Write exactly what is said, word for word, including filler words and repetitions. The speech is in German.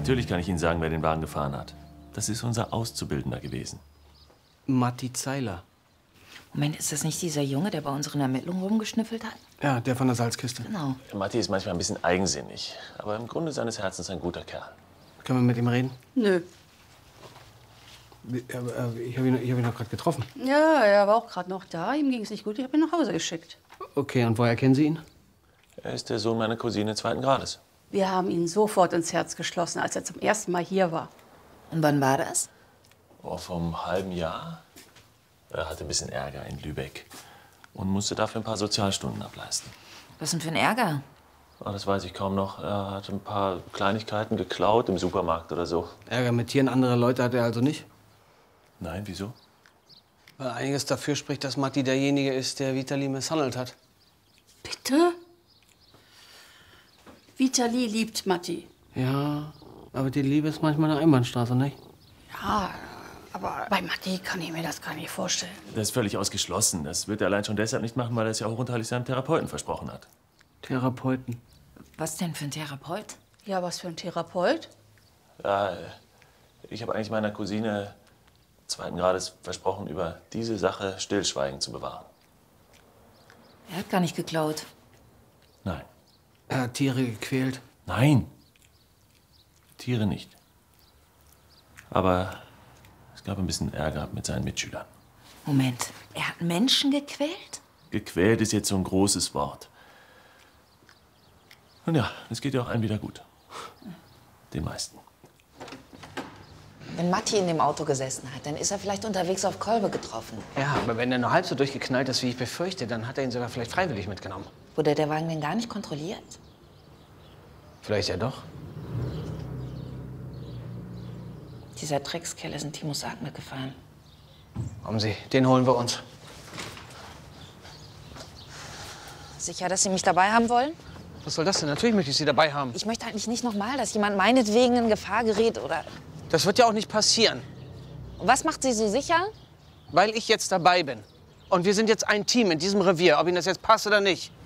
Natürlich kann ich Ihnen sagen, wer den Wagen gefahren hat. Das ist unser Auszubildender gewesen. Matti Zeiler. Moment, ist das nicht dieser Junge, der bei unseren Ermittlungen rumgeschnüffelt hat? Ja, der von der Salzkiste. Genau. Matti ist manchmal ein bisschen eigensinnig, aber im Grunde seines Herzens ein guter Kerl. Können wir mit ihm reden? Nö. Ich habe ihn, ich hab ihn noch gerade getroffen. Ja, er war auch gerade noch da. Ihm ging es nicht gut. Ich habe ihn nach Hause geschickt. Okay, und woher kennen Sie ihn? Er ist der Sohn meiner Cousine zweiten Grades. Wir haben ihn sofort ins Herz geschlossen, als er zum ersten Mal hier war. Und wann war das? Oh, vor einem halben Jahr. Er hatte ein bisschen Ärger in Lübeck und musste dafür ein paar Sozialstunden ableisten. Was denn für ein Ärger? Oh, das weiß ich kaum noch. Er hat ein paar Kleinigkeiten geklaut im Supermarkt oder so. Ärger mit Tieren anderer Leute hat er also nicht? Nein, wieso? Weil einiges dafür spricht, dass Matti derjenige ist, der Vitali misshandelt hat. Bitte? Vitali liebt Matti. Ja, aber die Liebe ist manchmal eine Einbahnstraße, nicht? Ja, aber bei Matti kann ich mir das gar nicht vorstellen. Das ist völlig ausgeschlossen. Das wird er allein schon deshalb nicht machen, weil er es ja auch hochunterlich seinem Therapeuten versprochen hat. Therapeuten. Was denn für ein Therapeut? Ja, was für ein Therapeut? Ja, ich habe eigentlich meiner Cousine zweiten Grades versprochen, über diese Sache Stillschweigen zu bewahren. Er hat gar nicht geklaut. Nein. Er hat Tiere gequält. Nein. Tiere nicht. Aber es gab ein bisschen Ärger mit seinen Mitschülern. Moment, er hat Menschen gequält? Gequält ist jetzt so ein großes Wort. Und ja, es geht ja auch einem wieder gut. Den meisten. Wenn Matti in dem Auto gesessen hat, dann ist er vielleicht unterwegs auf Kolbe getroffen. Ja, aber wenn er nur halb so durchgeknallt ist, wie ich befürchte, dann hat er ihn sogar vielleicht freiwillig mitgenommen. Wurde der Wagen denn gar nicht kontrolliert? Vielleicht ja doch. Dieser Dreckskerl ist in Timos Sarg mitgefahren. Kommen Sie, den holen wir uns. Sicher, dass Sie mich dabei haben wollen? Was soll das denn? Natürlich möchte ich Sie dabei haben. Ich möchte eigentlich nicht noch mal, dass jemand meinetwegen in Gefahr gerät oder... Das wird ja auch nicht passieren, Und was macht Sie so sicher? weil ich jetzt dabei bin. Und wir sind jetzt ein Team in diesem Revier, ob Ihnen das jetzt passt oder nicht.